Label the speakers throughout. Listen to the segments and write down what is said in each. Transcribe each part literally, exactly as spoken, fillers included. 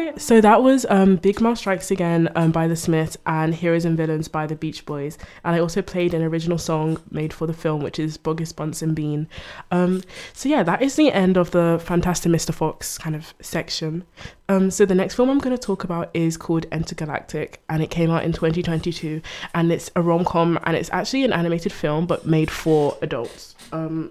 Speaker 1: Hi. So that was um, Big Mouth Strikes Again um, by The Smiths and Heroes and Villains by the Beach Boys. And I also played an original song made for the film, which is Bogus Bunsen Bean. Um, so yeah, that is the end of the Fantastic Mister Fox kind of section. Um, so the next film I'm going to talk about is called Intergalactic, and it came out in twenty twenty-two, and it's a rom-com, and it's actually an animated film but made for adults. Um,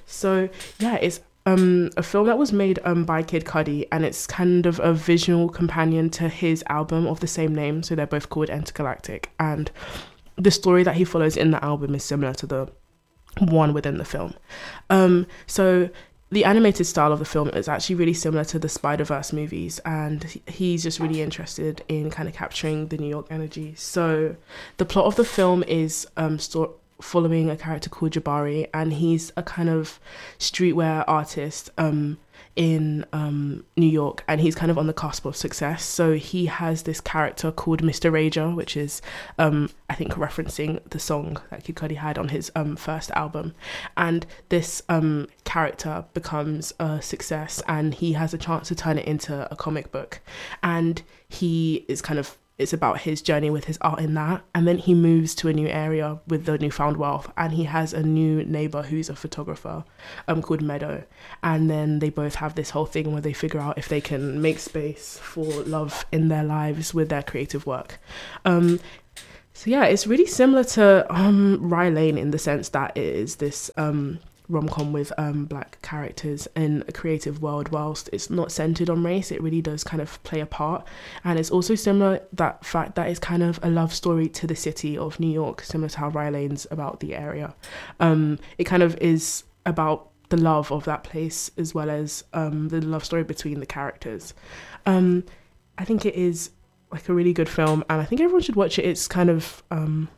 Speaker 1: so yeah, it's Um, a film that was made um, by Kid Cudi, and it's kind of a visual companion to his album of the same name, so they're both called Intergalactic, and the story that he follows in the album is similar to the one within the film. Um, so the animated style of the film is actually really similar to the Spider-Verse movies, and he's just really interested in kind of capturing the New York energy. So the plot of the film is um, sto- following a character called Jabari, and he's a kind of streetwear artist um in um New York, and he's kind of on the cusp of success. So he has this character called Mister Rager, which is um I think referencing the song that Kid Cudi had on his um first album, and this um character becomes a success, and he has a chance to turn it into a comic book, and he is kind of it's about his journey with his art in that. And then he moves to a new area with the newfound wealth, and he has a new neighbor who's a photographer um, called Meadow. And then they both have this whole thing where they figure out if they can make space for love in their lives with their creative work. Um, so yeah, it's really similar to um, Rye Lane in the sense that it is this um, rom-com with um black characters in a creative world. Whilst it's not centered on race, it really does kind of play a part, and it's also similar that fact that it's kind of a love story to the city of New York, similar to how Rye Lane's about the area. Um it kind of is about the love of that place as well as um the love story between the characters. um I think it is like a really good film, and I think everyone should watch it. It's kind of um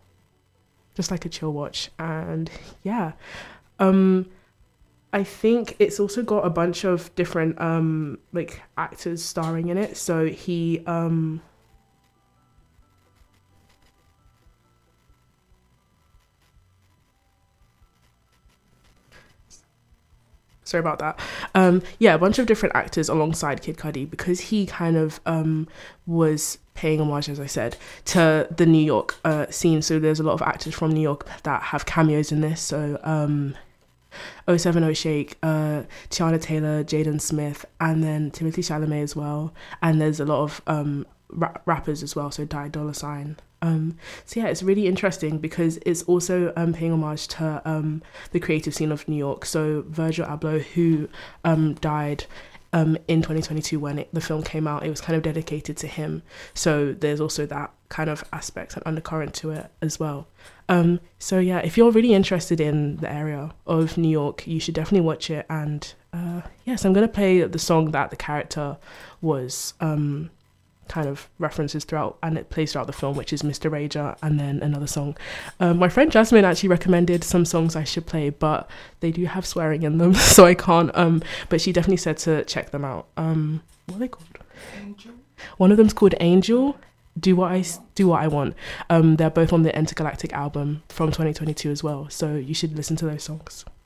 Speaker 1: just like a chill watch, and yeah. Um, I think it's also got a bunch of different um like actors starring in it. So he um sorry about that. Um yeah, a bunch of different actors alongside Kid Cudi, because he kind of um was paying homage, as I said, to the New York uh scene. So there's a lot of actors from New York that have cameos in this. So um oh seven oh Shake, uh, Tiana Taylor, Jaden Smith, and then Timothy Chalamet as well. And there's a lot of um, ra- rappers as well, so Ty Dolla Sign. Um, so yeah, it's really interesting because it's also um, paying homage to um, the creative scene of New York. So Virgil Abloh, who um, died um, in twenty twenty-two when it, the film came out, it was kind of dedicated to him. So there's also that kind of aspect and undercurrent to it as well. Um, so yeah, if you're really interested in the area of New York, you should definitely watch it. And uh, yes, I'm going to play the song that the character was um, kind of references throughout, and it plays throughout the film, which is Mister Rager, and then another song. Um, my friend Jasmine actually recommended some songs I should play, but they do have swearing in them, so I can't. Um, but she definitely said to check them out. Um, what are they called? Angel. One of them's called Angel. Do What I Do What I Want. Um, they're both on the Intergalactic album from twenty twenty-two as well, so you should listen to those songs.